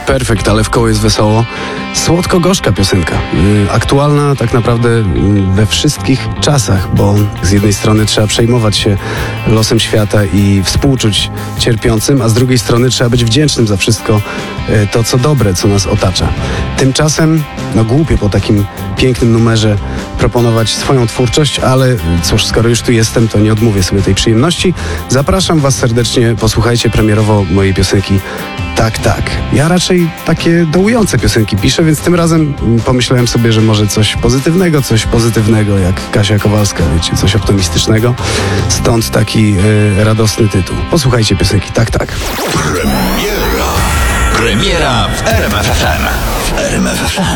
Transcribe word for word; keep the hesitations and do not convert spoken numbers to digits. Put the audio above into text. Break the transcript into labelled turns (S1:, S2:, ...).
S1: Perfekt, ale w koło jest wesoło. Słodko-gorzka piosenka. Yy, aktualna tak naprawdę yy, we wszystkich czasach, bo z jednej strony trzeba przejmować się losem świata i współczuć cierpiącym, a z drugiej strony trzeba być wdzięcznym za wszystko yy, to, co dobre, co nas otacza. Tymczasem, no głupio po takim pięknym numerze proponować swoją twórczość, ale cóż, skoro już tu jestem, to nie odmówię sobie tej przyjemności. Zapraszam Was serdecznie, posłuchajcie premierowo mojej piosenki Tak, tak. Ja raczej takie dołujące piosenki piszę, więc tym razem pomyślałem sobie, że może coś pozytywnego, coś pozytywnego, jak Kasia Kowalska, wiecie, coś optymistycznego. Stąd taki y, radosny tytuł. Posłuchajcie piosenki Tak, tak.
S2: Premiera. Premiera w R M F F M. W R M F F M.